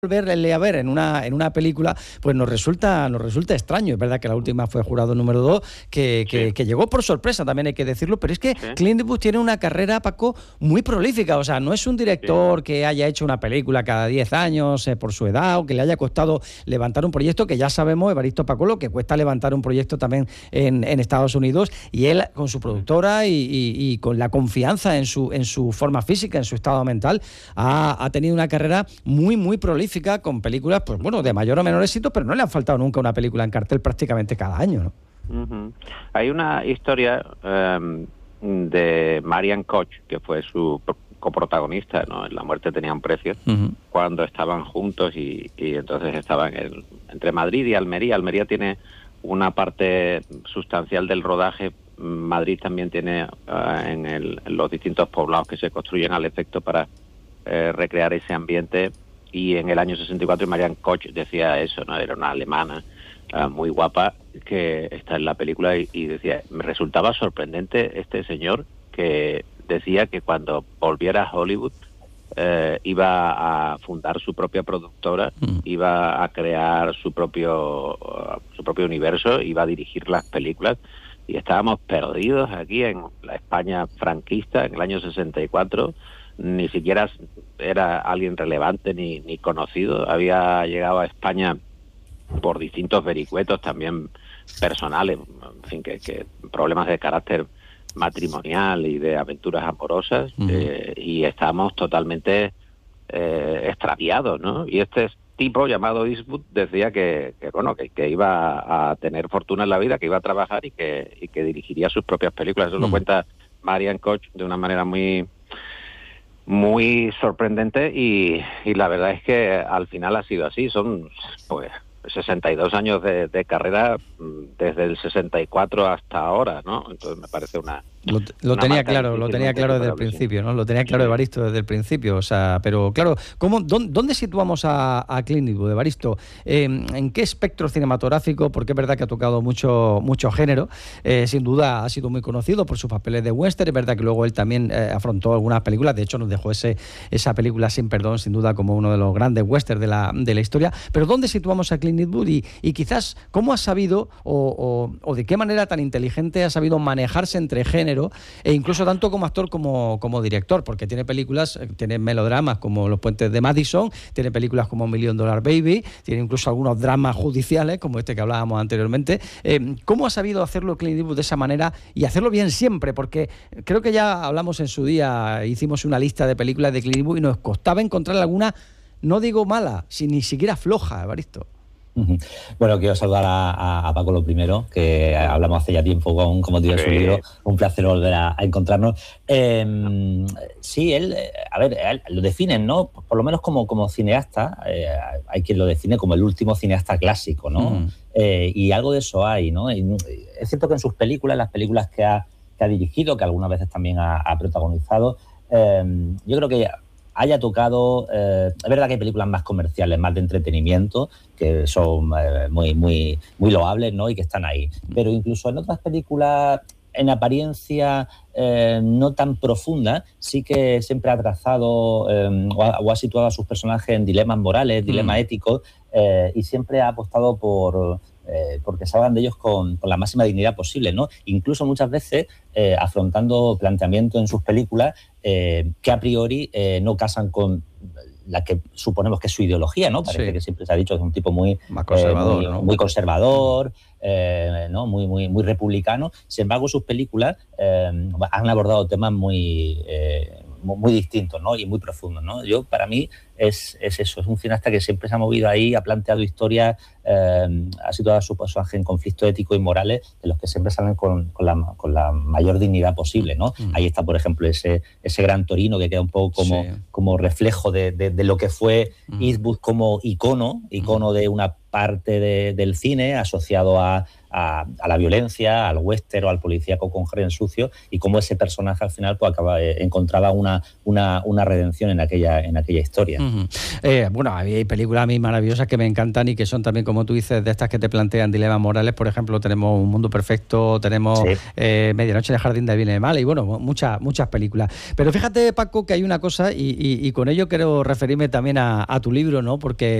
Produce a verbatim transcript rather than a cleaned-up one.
volverle a ver en una en una película, pues nos resulta nos resulta extraño. Es verdad que la última fue Jurado número dos, que, que, sí. que llegó por sorpresa, también hay que decirlo, pero es que sí. Clint Eastwood tiene una carrera, Paco, muy prolífica. O sea, no es un director sí. que haya hecho una película cada diez años eh, por su edad, o que le haya costado levantar un proyecto, que ya sabemos, Evaristo Paco, lo que cuesta levantar un proyecto también en, en Estados Unidos, y él con su productora y, y, y con la confianza en su en su forma física, en su estado mental, ha, ha tenido una carrera muy, muy prolífica, con películas, pues bueno, de mayor o menor éxito, pero no le han faltado nunca una película en cartel prácticamente cada año, ¿no? Uh-huh. Hay una historia um, de Marian Koch, que fue su coprotagonista, ¿no? En La muerte tenía un precio, uh-huh. cuando estaban juntos y, y entonces estaban en, entre Madrid y Almería. Almería tiene una parte sustancial del rodaje. Madrid también tiene uh, en, el, en los distintos poblados que se construyen al efecto para eh, recrear ese ambiente. Y en el año sesenta y cuatro Marian Koch decía eso, ¿no? Era una alemana uh, muy guapa que está en la película y, y decía, me resultaba sorprendente este señor que decía que cuando volviera a Hollywood eh, iba a fundar su propia productora, mm. iba a crear su propio uh, su propio universo, iba a dirigir las películas, y estábamos perdidos aquí en la España franquista en el año sesenta y cuatro. Ni siquiera era alguien relevante ni, ni conocido. Había llegado a España por distintos vericuetos también personales, en fin, que, que problemas de carácter matrimonial y de aventuras amorosas, uh-huh. eh, y estábamos totalmente eh, extraviados, ¿no? Y este tipo llamado Eastwood decía que, que bueno, que, que iba a tener fortuna en la vida, que iba a trabajar y que, y que dirigiría sus propias películas. Eso uh-huh. lo cuenta Marian Koch de una manera muy... muy sorprendente, y, y la verdad es que al final ha sido así. Son pues sesenta y dos años de, de carrera desde el sesenta y cuatro hasta ahora, ¿no? Entonces me parece una... Lo, lo una tenía claro, lo tenía claro desde el principio, ¿no? Lo tenía claro Evaristo desde el principio, o sea, pero claro, ¿cómo, dónde, dónde situamos a, a Clint Eastwood, Evaristo? Eh, ¿En qué espectro cinematográfico? Porque es verdad que ha tocado mucho, mucho género, eh, sin duda ha sido muy conocido por sus papeles de western, es verdad que luego él también eh, afrontó algunas películas, de hecho nos dejó ese, esa película Sin Perdón, sin duda como uno de los grandes westerns de la, de la historia, pero ¿dónde situamos a Clint Eastwood? Y, y quizás, ¿cómo ha sabido o, o, o de qué manera tan inteligente ha sabido manejarse entre géneros, e incluso tanto como actor como, como director? Porque tiene películas, tiene melodramas como Los puentes de Madison, tiene películas como Million Dollar Baby, tiene incluso algunos dramas judiciales como este que hablábamos anteriormente. Eh, ¿Cómo ha sabido hacerlo Clint Eastwood de esa manera y hacerlo bien siempre? Porque creo que ya hablamos en su día, hicimos una lista de películas de Clint Eastwood y nos costaba encontrar alguna, no digo mala, si ni siquiera floja, Evaristo. Bueno, quiero saludar a, a, a Paco lo primero, que hablamos hace ya tiempo con como tío de su libro. Un placer volver a, a encontrarnos. Eh, sí, él, a ver, él, lo definen, ¿no? Por lo menos como, como cineasta, eh, hay quien lo define como el último cineasta clásico, ¿no? Mm. Eh, y algo de eso hay, ¿no? Y es cierto que en sus películas, las películas que ha, que ha dirigido, que algunas veces también ha, ha protagonizado, eh, yo creo que haya tocado, eh, es verdad que hay películas más comerciales, más de entretenimiento, que son eh, muy, muy, muy loables, ¿no? Y que están ahí. Pero incluso en otras películas, en apariencia eh, no tan profunda, sí que siempre ha trazado eh, o, ha, o ha situado a sus personajes en dilemas morales, dilemas mm. éticos, eh, y siempre ha apostado por... Eh, porque salgan de ellos con, con la máxima dignidad posible, ¿no? Incluso muchas veces eh, afrontando planteamientos en sus películas eh, que a priori eh, no casan con la que suponemos que es su ideología, ¿no? Parece sí. que siempre se ha dicho que es un tipo muy Más conservador, eh, muy, ¿no? muy conservador, eh, ¿no? Muy, muy, muy republicano. Sin embargo, sus películas eh, han abordado temas muy eh, muy distintos, ¿no? Y muy profundos, ¿no? Yo, para mí, es, es eso, es un cineasta que siempre se ha movido ahí, ha planteado historias, eh, ha situado a su personaje en conflictos éticos y morales de los que siempre salen con, con, la, con la mayor dignidad posible, ¿no? Mm. Ahí está, por ejemplo, ese, ese Gran Torino que queda un poco como, sí. como reflejo de, de, de lo que fue mm. Eastwood como icono, icono mm. de una parte de, del cine asociado a, a, a la violencia, al western o al policíaco con Jerez sucio, y cómo ese personaje al final pues acaba, eh, encontraba una, una, una redención en aquella, en aquella historia. Uh-huh. eh, bueno, hay películas a mí maravillosas que me encantan y que son también, como tú dices, de estas que te plantean dilemas morales. Por ejemplo, tenemos Un Mundo Perfecto, tenemos sí. eh, Medianoche en el Jardín del Bien y del Mal, y bueno, muchas muchas películas. Pero fíjate, Paco, que hay una cosa, y, y, y con ello quiero referirme también a, a tu libro, ¿no? Porque